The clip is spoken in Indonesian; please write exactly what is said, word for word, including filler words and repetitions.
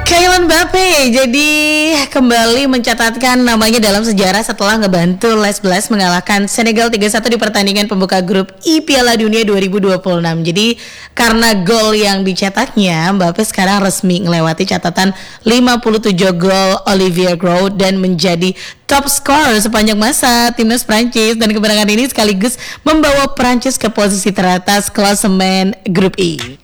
Kylian Mbappe jadi kembali mencatatkan namanya dalam sejarah setelah ngebantu Les Bleus mengalahkan Senegal tiga satu di pertandingan pembuka grup I Piala Dunia dua ribu dua puluh enam. Jadi karena gol yang dicetaknya, Mbappe sekarang resmi melewati catatan lima puluh tujuh gol Olivier Giroud dan menjadi top skor sepanjang masa timnas Prancis, dan kemenangan ini sekaligus membawa Prancis ke posisi teratas klasemen grup I.